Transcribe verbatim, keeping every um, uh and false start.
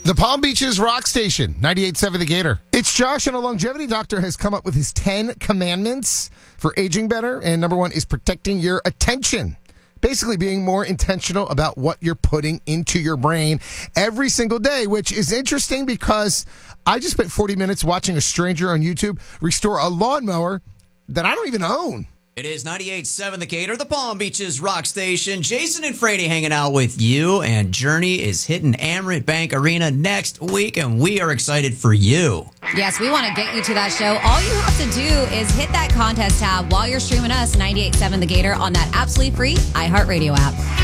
The Palm Beaches Rock Station, ninety-eight point seven The Gator. It's Josh, and a longevity doctor has come up with his ten commandments for aging better. And number one is protecting your attention. Basically being more intentional about what you're putting into your brain every single day, which is interesting because I just spent forty minutes watching a stranger on YouTube restore a lawnmower that I don't even own. It is ninety-eight point seven The Gator, the Palm Beaches Rock Station. Jason and Frady hanging out with you, and Journey is hitting Amerant Bank Arena next week, and we are excited for you. Yes, we want to get you to that show. All you have to do is hit that contest tab while you're streaming us, ninety-eight point seven The Gator, on that absolutely free iHeartRadio app.